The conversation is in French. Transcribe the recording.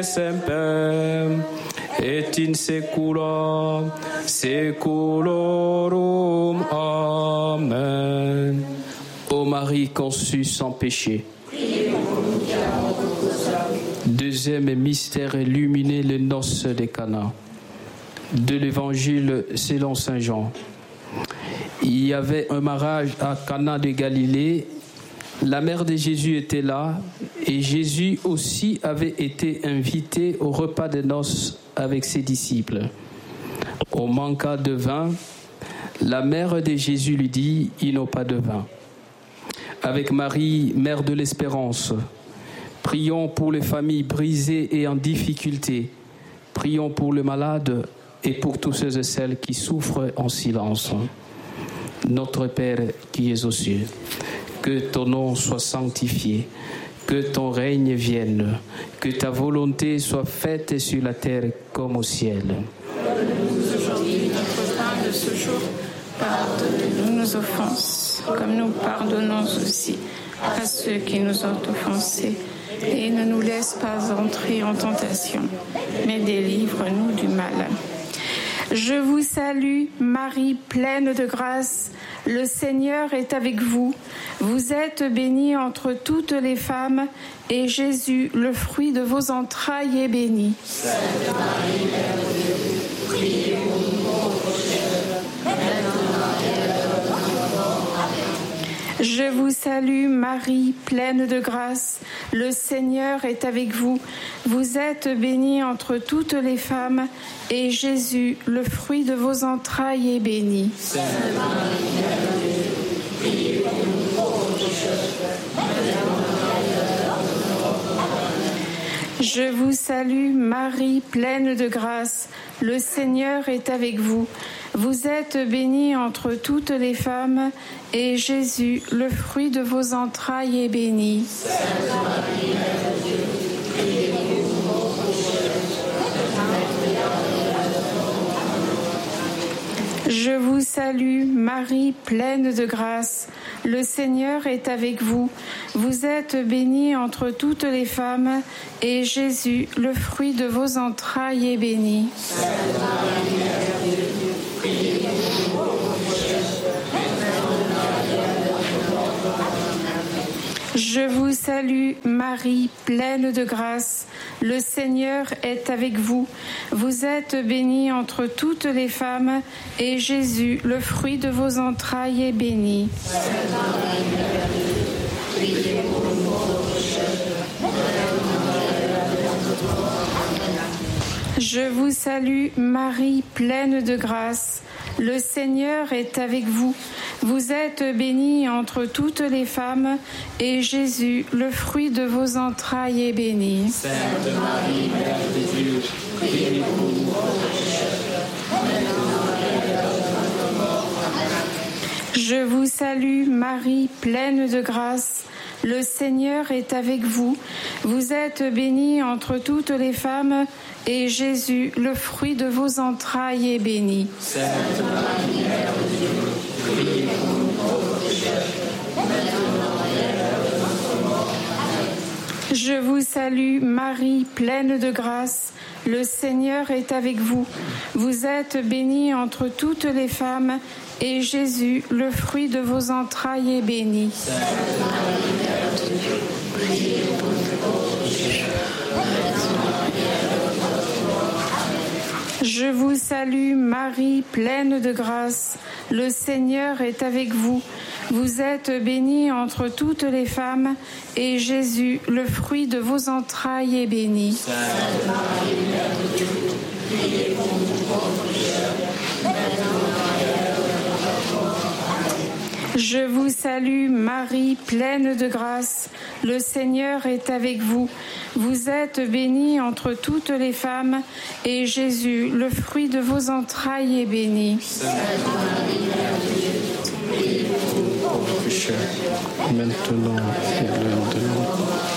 semper et in saecula saeculorum. Amen. Ô Marie conçue sans péché. Deuxième mystère illuminé, les noces de Cana. De l'Évangile selon Saint Jean. Il y avait un mariage à Cana de Galilée. La mère de Jésus était là et Jésus aussi avait été invité au repas de noces avec ses disciples. Au manqua de vin, la mère de Jésus lui dit « Ils n'ont pas de vin ». Avec Marie, mère de l'espérance, prions pour les familles brisées et en difficulté. Prions pour les malades et pour tous ceux et celles qui souffrent en silence. Notre Père qui es aux cieux, que ton nom soit sanctifié, que ton règne vienne, que ta volonté soit faite sur la terre comme au ciel. Donne-nous aujourd'hui notre pain de ce jour. Pardonne-nous nos offenses, comme nous pardonnons aussi à ceux qui nous ont offensés. Et ne nous laisse pas entrer en tentation, mais délivre-nous du mal. Je vous salue, Marie, pleine de grâce. Le Seigneur est avec vous. Vous êtes bénie entre toutes les femmes, et Jésus, le fruit de vos entrailles, est béni. Sainte Marie, Mère de Dieu, priez pour nous pauvres pécheurs, maintenant et à l'heure de notre mort. Amen. Je vous salue, Marie, pleine de grâce. Le Seigneur est avec vous. Vous êtes bénie entre toutes les femmes, et Jésus, le fruit de vos entrailles, est béni. Sainte Marie, Mère de Dieu, priez pour nous pauvres pécheurs, maintenant et à l'heure de notre mort. Amen. Je vous salue, Marie, pleine de grâce. Le Seigneur est avec vous. Vous êtes bénie entre toutes les femmes, et Jésus, le fruit de vos entrailles, est béni. Sainte Marie, Mère de Dieu, priez pour nous pauvres pécheurs, maintenant et à l'heure de notre mort. Je vous salue, Marie, pleine de grâce. Le Seigneur est avec vous. Vous êtes bénie entre toutes les femmes, et Jésus, le fruit de vos entrailles, est béni. Sainte Marie, Mère de Dieu, priez pour nous pauvres pécheurs, maintenant et à l'heure de notre mort. Je vous salue, Marie, pleine de grâce. Le Seigneur est avec vous. Vous êtes bénie entre toutes les femmes, et Jésus, le fruit de vos entrailles, est béni. Sainte Marie, Mère de Dieu, priez pour nous pauvres pécheurs, maintenant et à l'heure de notre mort. Je vous salue, Marie, pleine de grâce. Le Seigneur est avec vous. Vous êtes bénie entre toutes les femmes, et Jésus, le fruit de vos entrailles, est béni. Sainte Marie, Mère de Dieu, priez pour nous pauvres pécheurs, maintenant et à l'heure de notre mort. Amen. Je vous salue, Marie, pleine de grâce. Le Seigneur est avec vous. Vous êtes bénie entre toutes les femmes, et Jésus, le fruit de vos entrailles, est béni. Sainte Marie, Mère de Dieu, priez pour nous pauvres pécheurs, maintenant et à l'heure de notre mort. Amen. Je vous salue, Marie, pleine de grâce. Le Seigneur est avec vous. Vous êtes bénie entre toutes les femmes, et Jésus, le fruit de vos entrailles, est béni. Sainte Marie, Mère de Dieu, priez pour nous pauvres pécheurs, maintenant et à l'heure de notre mort. Amen. Je vous salue, Marie, pleine de grâce. Le Seigneur est avec vous. Vous êtes bénie entre toutes les femmes, et Jésus, le fruit de vos entrailles, est béni. Sainte Marie, Mère de Dieu, priez pour nous pauvres pécheurs, maintenant et à l'heure de notre mort. Amen. Je vous salue, Marie, pleine de grâce. Le Seigneur est avec vous. Vous êtes bénie entre toutes les femmes, et Jésus, le fruit de vos entrailles, est béni. Sainte Marie, Mère de Dieu, priez pour nous pauvres pécheurs, maintenant et à l'heure de notre mort.